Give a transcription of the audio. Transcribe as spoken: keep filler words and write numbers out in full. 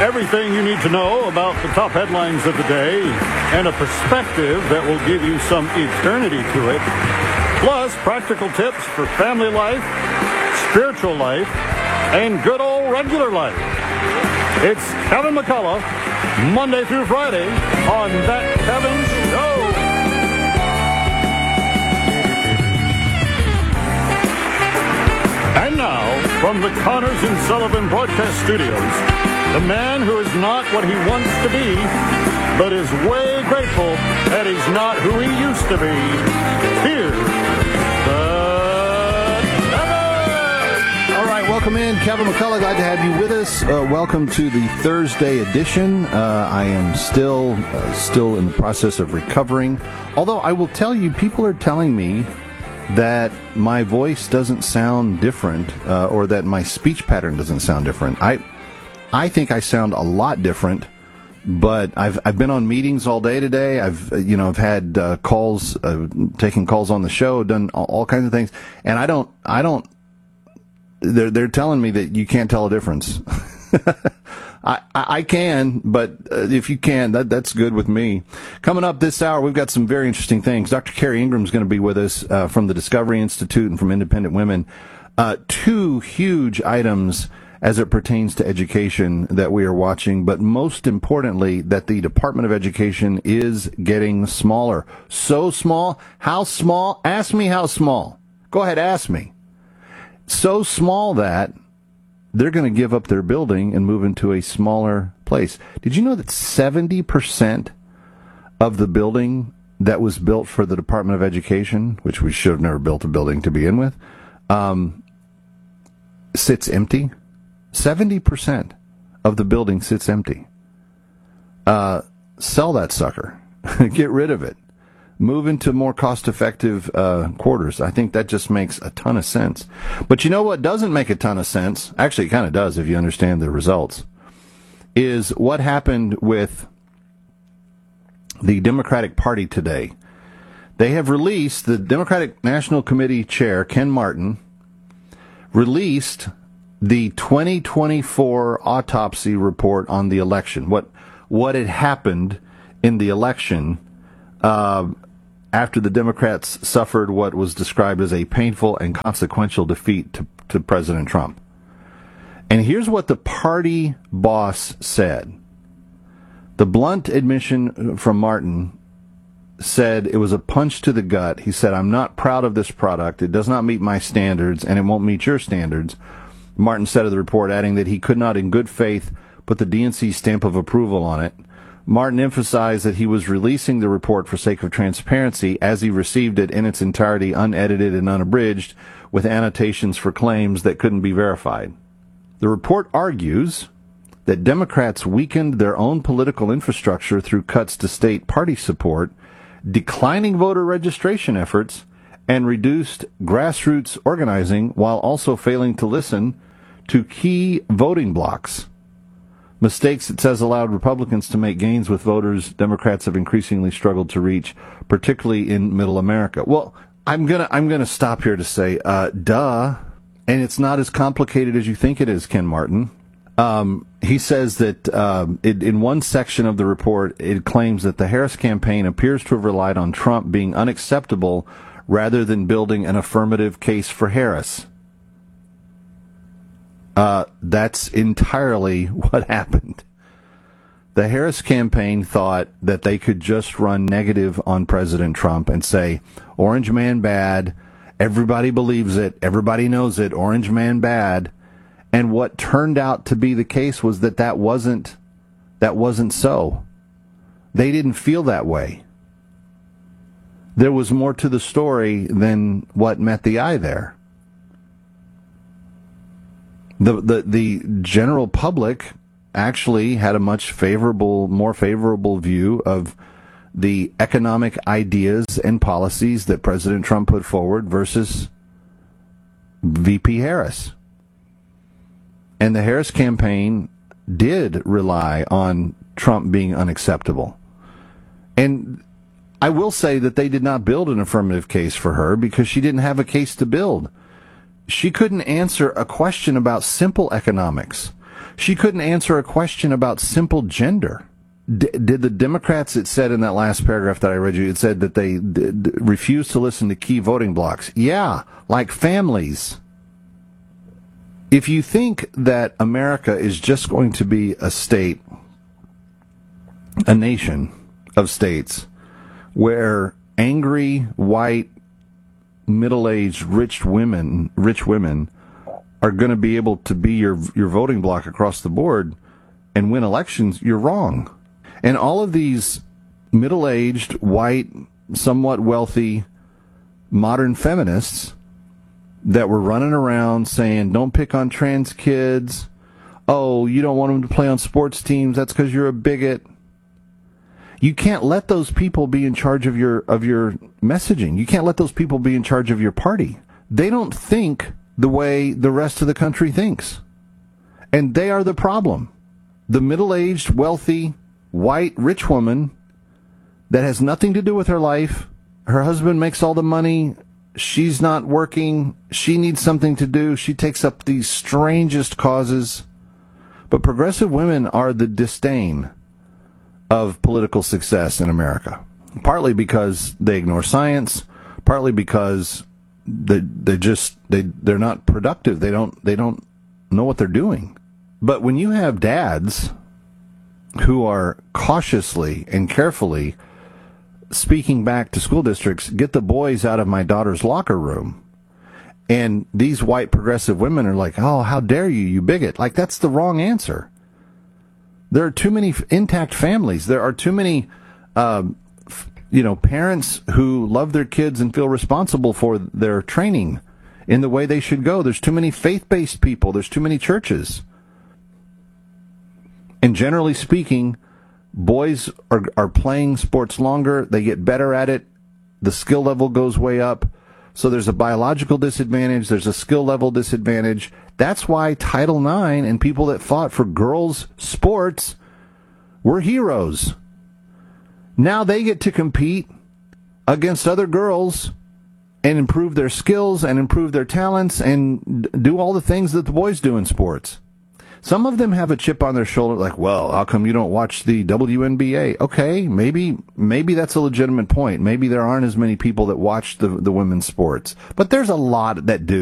Everything you need to know about the top headlines of the day and a perspective that will give you some eternity to it. Plus, practical tips for family life, spiritual life, and good old regular life. It's Kevin McCullough, Monday through Friday on That Kevin Show. And now, from the Connors and Sullivan Broadcast Studios, the man who is not what he wants to be, but is way grateful that he's not who he used to be. Here's the Kevin! All right, welcome in. Kevin McCullough, glad to have you with us. Uh, welcome to the Thursday edition. Uh, I am still, uh, still in the process of recovering. Although I will tell you, people are telling me that my voice doesn't sound different, uh, or that my speech pattern doesn't sound different. I, I think I sound a lot different, but I've I've been on meetings all day today. I've you know I've had uh, calls, uh, taking calls on the show, done all, all kinds of things, and I don't I don't. They're they're telling me that you can't tell a difference. I, I can, but uh, if you can, that that's good with me. Coming up this hour, we've got some very interesting things. Doctor Carrie Ingram is going to be with us uh, from the Discovery Institute and from Independent Women. Uh, two huge items as it pertains to education that we are watching, but most importantly, that the Department of Education is getting smaller. So small? How small? Ask me how small. Go ahead, ask me. So small that they're going to give up their building and move into a smaller place. Did you know that seventy percent of the building that was built for the Department of Education, which we should have never built a building to begin with, um, sits empty? seventy percent of the building sits empty. Uh, sell that sucker. Get rid of it. Move into more cost-effective uh, quarters. I think that just makes a ton of sense. But you know what doesn't make a ton of sense? Actually, it kind of does if you understand the results. Is what happened with the Democratic Party today. They have released, the Democratic National Committee Chair, Ken Martin, released the twenty twenty-four autopsy report on the election. What what had happened in the election uh, after the Democrats suffered what was described as a painful and consequential defeat to, to President Trump. And here's what the party boss said. The blunt admission from Martin said it was a punch to the gut. He said, "I'm not proud of this product. It does not meet my standards, and it won't meet your standards." Martin said of the report, adding that he could not in good faith put the D N C stamp of approval on it. Martin emphasized that he was releasing the report for sake of transparency as he received it in its entirety unedited and unabridged, with annotations for claims that couldn't be verified. The report argues that Democrats weakened their own political infrastructure through cuts to state party support, declining voter registration efforts, and reduced grassroots organizing, while also failing to listen to key voting blocs. Mistakes, it says, allowed Republicans to make gains with voters Democrats have increasingly struggled to reach, particularly in middle America. Well, I'm gonna I'm gonna stop here to say, uh, duh, and it's not as complicated as you think it is, Ken Martin. Um, he says that um, it, in one section of the report, it claims that the Harris campaign appears to have relied on Trump being unacceptable rather than building an affirmative case for Harris. Uh, that's entirely what happened. The Harris campaign thought that they could just run negative on President Trump and say, Orange man bad, everybody believes it, everybody knows it, Orange man bad. And what turned out to be the case was that that wasn't, that wasn't so. They didn't feel that way. There was more to the story than what met the eye there. The, the the general public actually had a much favorable, more favorable view of the economic ideas and policies that President Trump put forward versus V P Harris. And the Harris campaign did rely on Trump being unacceptable. And I will say that they did not build an affirmative case for her because she didn't have a case to build. She couldn't answer a question about simple economics. She couldn't answer a question about simple gender. D- did the Democrats, it said in that last paragraph that I read you, it said that they d- d- refused to listen to key voting blocks. Yeah, like families. If you think that America is just going to be a state, a nation of states, where angry, white, middle-aged, rich women, rich women are going to be able to be your your voting bloc across the board and win elections, you're wrong. And all of these middle-aged, white, somewhat wealthy, modern feminists that were running around saying, don't pick on trans kids. Oh, you don't want them to play on sports teams. That's because you're a bigot. You can't let those people be in charge of your of your messaging. You can't let those people be in charge of your party. They don't think the way the rest of the country thinks. And they are the problem. The middle-aged, wealthy, white, rich woman that has nothing to do with her life. Her husband makes all the money. She's not working. She needs something to do. She takes up these strangest causes. But progressive women are the disdain of political success in America. Partly because they ignore science, partly because they they just they they're not productive. They don't they don't know what they're doing. But when you have dads who are cautiously and carefully speaking back to school districts, get the boys out of my daughter's locker room, and these white progressive women are like, oh, how dare you, you bigot. Like, that's the wrong answer. There are too many intact families. There are too many, uh, f- you know, parents who love their kids and feel responsible for their training in the way they should go. There's too many faith-based people. There's too many churches. And generally speaking, boys are, are playing sports longer. They get better at it. The skill level goes way up. So there's a biological disadvantage. There's a skill level disadvantage. That's why Title nine and people that fought for girls' sports were heroes. Now they get to compete against other girls and improve their skills and improve their talents and do all the things that the boys do in sports. Some of them have a chip on their shoulder, like, well, how come you don't watch the W N B A? Okay, maybe maybe that's a legitimate point. Maybe there aren't as many people that watch the, the women's sports. But there's a lot that do.